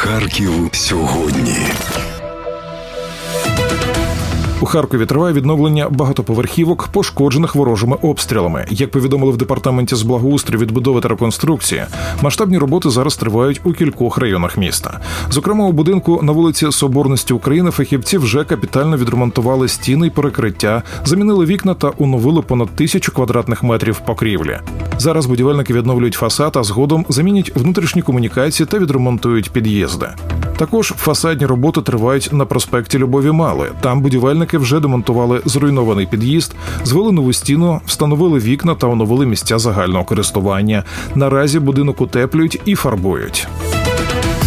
Харків сьогодні. У Харкові триває відновлення багатоповерхівок, пошкоджених ворожими обстрілами. Як повідомили в департаменті з благоустрою, відбудови та реконструкції, масштабні роботи зараз тривають у кількох районах міста. Зокрема, у будинку на вулиці Соборності України фахівці вже капітально відремонтували стіни й перекриття, замінили вікна та оновили понад 1000 квадратних метрів покрівлі. Зараз будівельники відновлюють фасад, а згодом замінять внутрішні комунікації та відремонтують під'їзди. Також фасадні роботи тривають на проспекті Любові Мали. Там будівельники вже демонтували зруйнований під'їзд, звели нову стіну, встановили вікна та оновили місця загального користування. Наразі будинок утеплюють і фарбують.